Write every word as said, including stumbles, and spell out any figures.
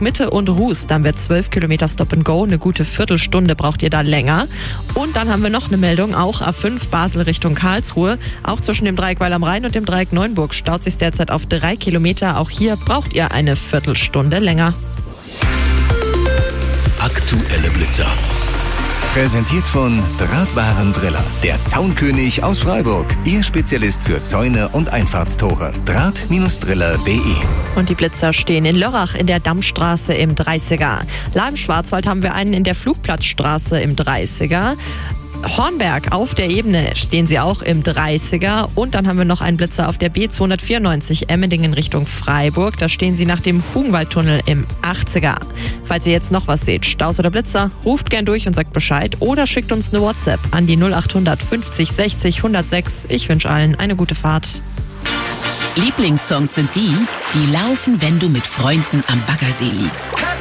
Mitte und Ruß. Dann wird zwölf Kilometer Stop and Go. Eine gute Viertelstunde braucht ihr da länger. Und dann haben wir noch eine Meldung, auch A fünf Basel Richtung Karlsruhe. Auch zwischen dem Dreieck Weil am Rhein und dem Dreieck Neuenburg staut sich derzeit auf drei Kilometer. Auch hier braucht ihr eine Viertelstunde länger. Aktuelle Blitzer. Präsentiert von Drahtwarendriller, der Zaunkönig aus Freiburg. Ihr Spezialist für Zäune und Einfahrtstore. Draht Driller punkt de. Und die Blitzer stehen in Lörrach in der Dammstraße im dreißiger. La im Schwarzwald haben wir einen in der Flugplatzstraße im dreißiger. Hornberg auf der Ebene stehen sie auch im dreißiger. Und dann haben wir noch einen Blitzer auf der B zweihundertvierundneunzig Emmendingen Richtung Freiburg. Da stehen sie nach dem Hugenwaldtunnel im achtziger. Falls ihr jetzt noch was seht, Staus oder Blitzer, ruft gern durch und sagt Bescheid oder schickt uns eine WhatsApp an die null achthundert fünfzig sechzig hundertsechs. Ich wünsche allen eine gute Fahrt. Lieblingssongs sind die, die laufen, wenn du mit Freunden am Baggersee liegst.